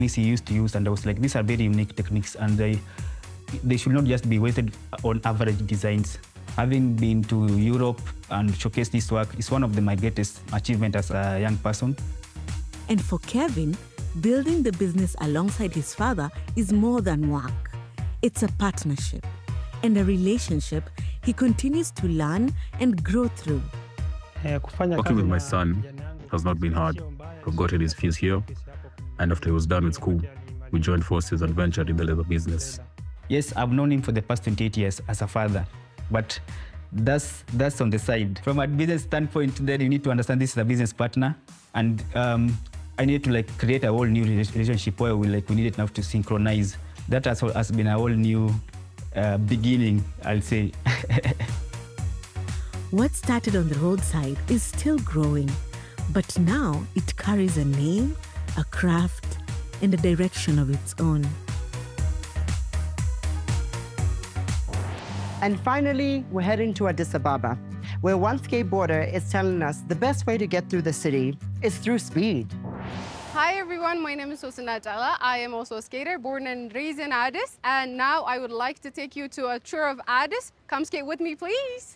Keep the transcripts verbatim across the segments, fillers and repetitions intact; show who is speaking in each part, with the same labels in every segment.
Speaker 1: This he used to use, and I was like, these are very unique techniques, and they they should not just be wasted on average designs. Having been to Europe and showcased this work is one of the, my greatest achievements as a young person.
Speaker 2: And for Kevin, building the business alongside his father is more than work. It's a partnership and a relationship he continues to learn and grow through.
Speaker 3: Working with my son has not been hard. I've gotten his fees here, and after he was done with school, we joined forces and ventured in the leather business.
Speaker 1: Yes, I've known him for the past twenty-eight years as a father, but that's that's on the side. From a business standpoint, then you need to understand this is a business partner, and um, I need to like create a whole new relationship where we like we needed now to synchronize. That has, has been a whole new uh, beginning, I'll say.
Speaker 2: What started on the roadside is still growing, but now it carries a name, a craft, and a direction of its own.
Speaker 4: And finally, we're heading to Addis Ababa, where one skateboarder is telling us the best way to get through the city is through speed.
Speaker 5: Hi everyone, my name is Hosana Jala. I am also a skater, born and raised in Addis. And now I would like to take you to a tour of Addis. Come skate with me, please.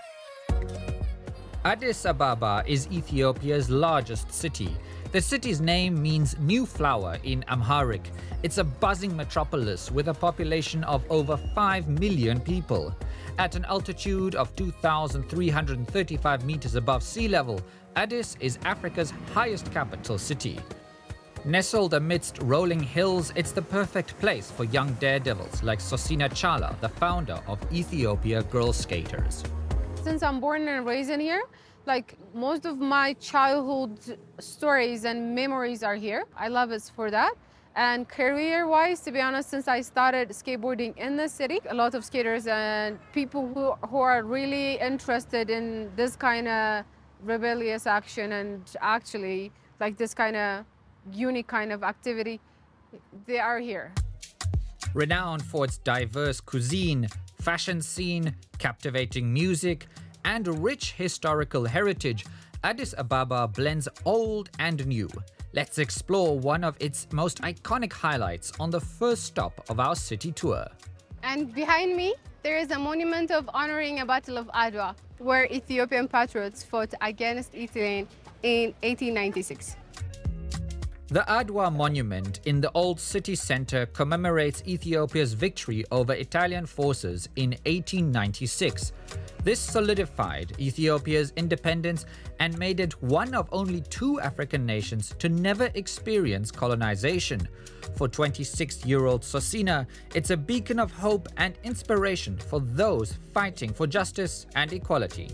Speaker 6: Addis Ababa is Ethiopia's largest city. The city's name means new flower in Amharic. It's a buzzing metropolis with a population of over five million people. At an altitude of two thousand three hundred thirty-five meters above sea level, Addis is Africa's highest capital city. Nestled amidst rolling hills, it's the perfect place for young daredevils like Sosina Chala, the founder of Ethiopia Girl Skaters.
Speaker 5: Since I'm born and raised in here, like most of my childhood stories and memories are here. I love it for that. And career-wise, to be honest, since I started skateboarding in the city, a lot of skaters and people who, who are really interested in this kind of rebellious action and actually like this kind of unique kind of activity, they are here.
Speaker 6: Renowned for its diverse cuisine, fashion scene, captivating music, and rich historical heritage, Addis Ababa blends old and new. Let's explore one of its most iconic highlights on the first stop of our city tour.
Speaker 5: And behind me, there is a monument of honoring a Battle of Adwa, where Ethiopian patriots fought against Italy in eighteen ninety-six.
Speaker 6: The Adwa monument in the old city center commemorates Ethiopia's victory over Italian forces in eighteen ninety-six. This solidified Ethiopia's independence and made it one of only two African nations to never experience colonization. For twenty-six-year-old Sosina, it's a beacon of hope and inspiration for those fighting for justice and equality.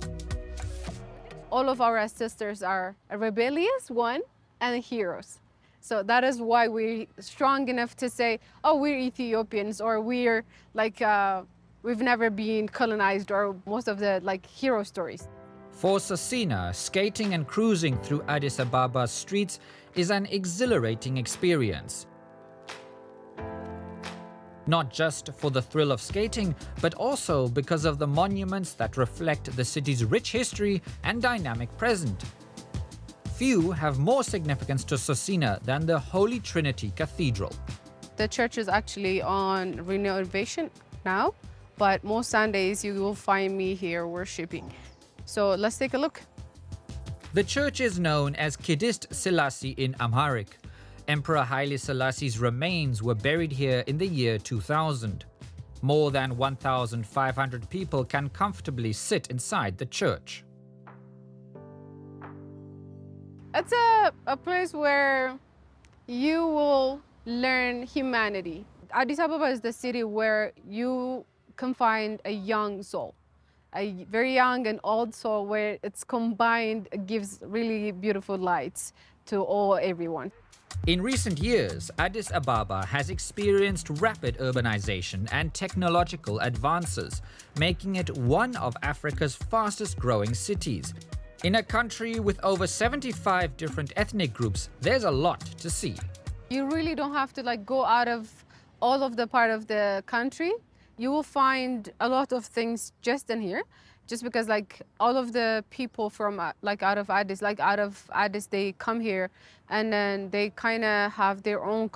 Speaker 5: All of our ancestors are a rebellious one and heroes. So that is why we're strong enough to say, oh, we're Ethiopians, or we're like, uh, we've never been colonized, or most of the like hero stories.
Speaker 6: For Sosina, skating and cruising through Addis Ababa's streets is an exhilarating experience. Not just for the thrill of skating, but also because of the monuments that reflect the city's rich history and dynamic present. Few have more significance to Sosina than the Holy Trinity Cathedral.
Speaker 5: The church is actually on renovation now, but most Sundays you will find me here worshiping. So let's take a look.
Speaker 6: The church is known as Kidist Selassie in Amharic. Emperor Haile Selassie's remains were buried here in the year two thousand. More than one thousand five hundred people can comfortably sit inside the church.
Speaker 5: It's a, a place where you will learn humanity. Addis Ababa is the city where you can find a young soul, a very young and old soul, where it's combined, it gives really beautiful lights to all everyone.
Speaker 6: In recent years, Addis Ababa has experienced rapid urbanization and technological advances, making it one of Africa's fastest growing cities. In a country with over seventy-five different ethnic groups, there's a lot to see.
Speaker 5: You really don't have to like go out of all of the part of the country. You will find a lot of things just in here. just because like all of the people from uh, like out of Addis, like out of Addis, they come here and then they kind of have their own